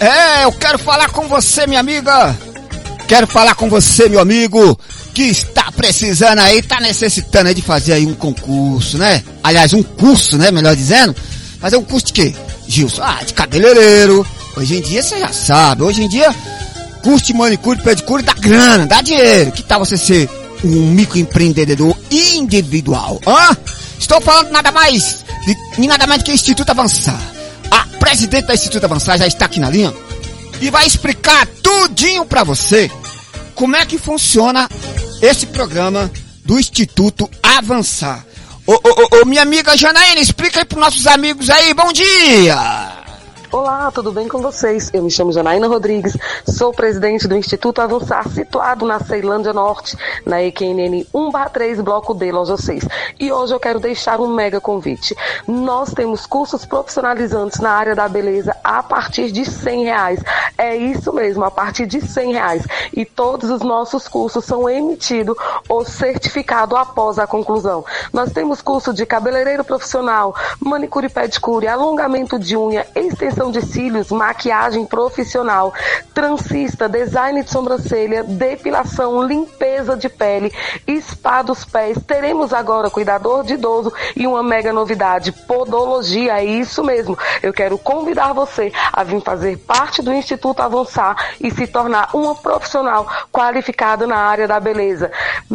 Eu quero falar com você, minha amiga. Quero falar com você, meu amigo, que está precisando aí, está necessitando aí de fazer aí um concurso, né? Aliás, um curso, né? Melhor dizendo. Fazer um curso de quê, Gilson? De cabeleireiro. Hoje em dia, você já sabe. Hoje em dia, curso de manicure e pedicure dá grana, dá dinheiro. Que tal você ser um microempreendedor individual? Estou falando nada mais que Instituto Avançar. A presidente do Instituto Avançar já está aqui na linha e vai explicar tudinho pra você como é que funciona esse programa do Instituto Avançar. Minha amiga Janaína, explica aí pros nossos amigos aí, bom dia! Olá, tudo bem com vocês? Eu me chamo Janaína Rodrigues, sou presidente do Instituto Avançar, situado na Ceilândia Norte, na EQNN 1/3, Bloco D, Loja 6. E hoje eu quero deixar um mega convite. Nós temos cursos profissionalizantes na área da beleza a partir de R$100. É isso mesmo, a partir de R$100. E todos os nossos cursos são emitidos ou certificados após a conclusão. Nós temos curso de cabeleireiro profissional, manicure e pedicure, alongamento de unha, extensão de cílios, maquiagem profissional, transista, design de sobrancelha, depilação, limpeza de pele, spa dos pés. Teremos agora cuidador de idoso e uma mega novidade, podologia. É isso mesmo. Eu quero convidar você a vir fazer parte do Instituto Avançar e se tornar uma profissional qualificada na área da beleza.